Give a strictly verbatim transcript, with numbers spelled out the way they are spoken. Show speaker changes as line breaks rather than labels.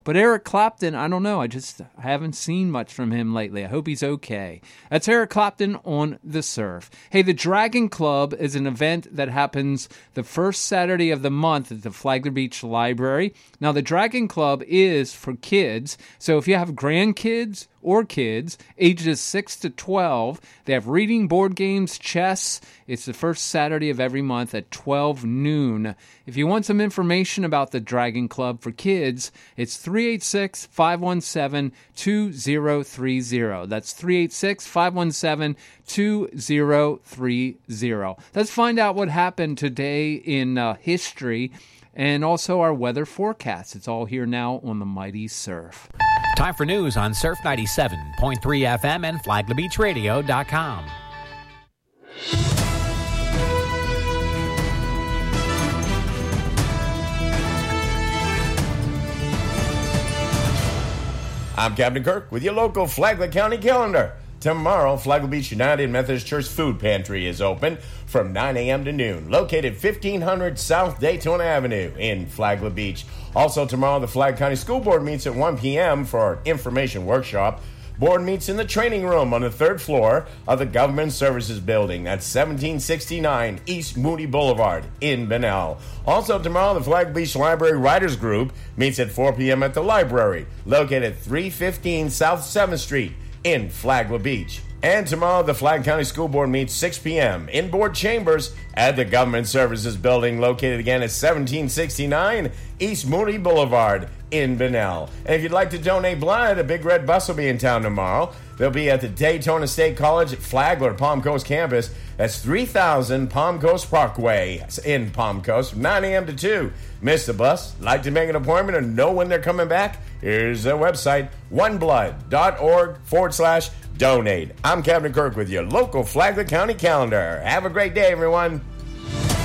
But Eric Clapton, I don't know. I just I haven't seen much from him lately. I hope he's okay. That's Eric Clapton on the surf. Hey, the Dragon Club is an event that happens the first Saturday of the month at the Flagler Beach Library. Now, the Dragon Club is for kids. So if you have grandkids or kids, ages six to twelve, they have reading, board games, chess. It's the first Saturday of every month at twelve noon. If you want some information about the Dragon Club for kids, it's three eight six, five one seven, two zero three zero. That's three eight six, five one seven, two zero three zero. Let's find out what happened today in uh, history and also our weather forecast. It's all here now on the Mighty Surf.
Time for news on Surf ninety-seven point three F M and Flagler Beach Radio dot com.
I'm Captain Kirk with your local Flagler County calendar. Tomorrow, Flagler Beach United Methodist Church Food Pantry is open from nine a.m. to noon, located fifteen hundred South Daytona Avenue in Flagler Beach. Also tomorrow, the Flagler County School Board meets at one p.m. for an information workshop. Board meets in the training room on the third floor of the Government Services Building. That's seventeen sixty-nine East Moody Boulevard in Bunnell. Also tomorrow, the Flagler Beach Library Writers Group meets at four p.m. at the library, located at three fifteen South seventh Street in Flagler Beach. And tomorrow, the Flagler County School Board meets six p.m. in board chambers at the Government Services Building, located again at seventeen sixty-nine East Moody Boulevard in Bunnell. And if you'd like to donate blood, a big red bus will be in town tomorrow. They'll be at the Daytona State College at Flagler Palm Coast campus. That's three thousand Palm Coast Parkway in Palm Coast from nine a.m. to two. Miss the bus? Like to make an appointment or know when they're coming back? Here's their website, oneblood.org forward slash donate. I'm Captain Kirk with your local Flagler County calendar. Have a great day, everyone.